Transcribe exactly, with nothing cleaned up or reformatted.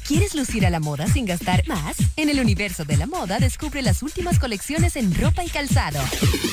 ¿Quieres lucir a la moda sin gastar más? En el universo de la moda descubre las últimas colecciones en ropa y calzado.